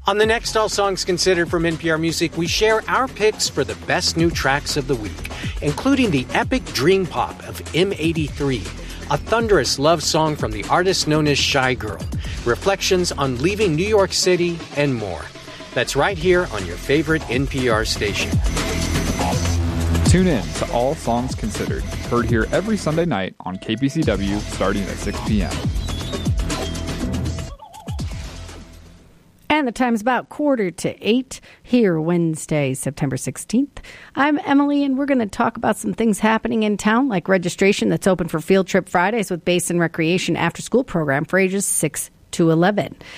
On the next All Songs Considered from NPR Music, we share our picks for the best new tracks of the week, including the epic dream pop of M83, a thunderous love song from the artist known as Shy Girl, reflections on leaving New York City, and more. That's right here on your favorite NPR station. Tune in to All Songs Considered, heard here every Sunday night on KPCW starting at 6 p.m. And the time's about 7:45 here, Wednesday, September 16th. I'm Emily, and we're going to talk about some things happening in town, like registration that's open for Field Trip Fridays with Basin Recreation after-school program for ages 6 to 11.